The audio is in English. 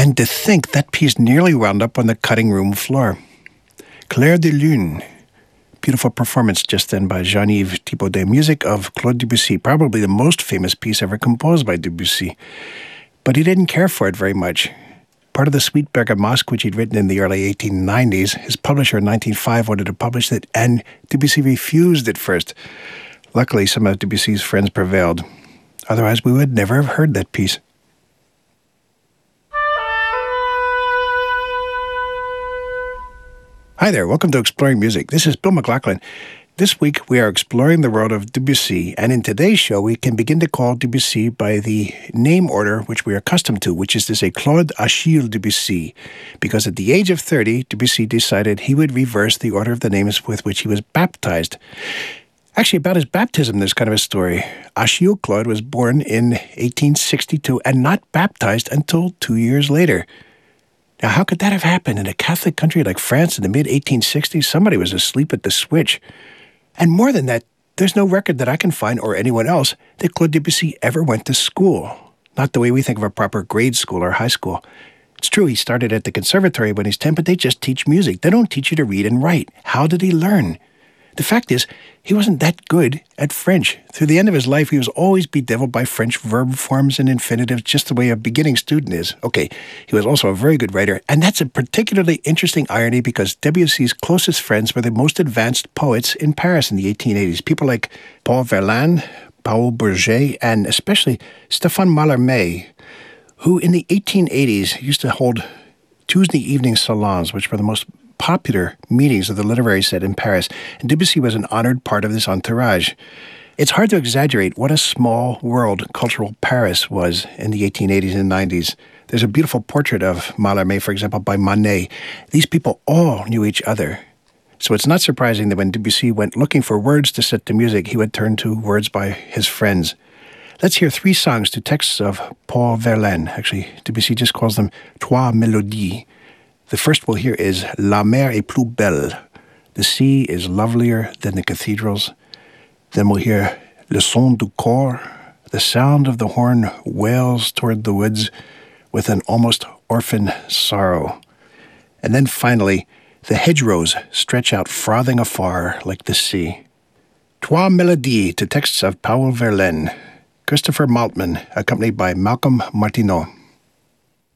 And to think that piece nearly wound up on the cutting room floor. Clair de Lune. Beautiful performance just then by Jean-Yves Thibaudet. Music of Claude Debussy, probably the most famous piece ever composed by Debussy. But he didn't care for it very much. Part of the Suite Bergamasque, which he'd written in the early 1890s, his publisher in 1905 wanted to publish it, and Debussy refused at first. Luckily, some of Debussy's friends prevailed. Otherwise, we would never have heard that piece. Hi there, welcome to Exploring Music. This is Bill McLaughlin. This week we are exploring the world of Debussy, and in today's show we can begin to call Debussy by the name order which we are accustomed to, which is to say Claude Achille Debussy, because at the age of 30, Debussy decided he would reverse the order of the names with which he was baptized. Actually, about his baptism, there's kind of a story. Achille Claude was born in 1862 and not baptized until 2 years later. Now, how could that have happened? In a Catholic country like France in the mid-1860s, somebody was asleep at the switch. And more than that, there's no record that I can find, or anyone else, that Claude Debussy ever went to school. Not the way we think of a proper grade school or high school. It's true, he started at the conservatory when he's 10, but they just teach music. They don't teach you to read and write. How did he learn? The fact is, he wasn't that good at French. Through the end of his life, he was always bedeviled by French verb forms and infinitives, just the way a beginning student is. Okay, he was also a very good writer, and that's a particularly interesting irony because Debussy's closest friends were the most advanced poets in Paris in the 1880s. People like Paul Verlaine, Paul Bourget, and especially Stéphane Mallarmé, who in the 1880s used to hold Tuesday evening salons, which were the most popular meetings of the literary set in Paris, and Debussy was an honored part of this entourage. It's hard to exaggerate what a small world cultural Paris was in the 1880s and 90s. There's a beautiful portrait of Mallarmé, for example, by Manet. These people all knew each other. So it's not surprising that when Debussy went looking for words to set to music, he would turn to words by his friends. Let's hear 3 songs to texts of Paul Verlaine. Actually, Debussy just calls them Trois Mélodies. The first we'll hear is La mer est plus belle. The sea is lovelier than the cathedrals. Then we'll hear Le son du cor. The sound of the horn wails toward the woods with an almost orphan sorrow. And then finally, the hedgerows stretch out frothing afar like the sea. Trois Mélodies to texts of Paul Verlaine. Christopher Maltman, accompanied by Malcolm Martineau.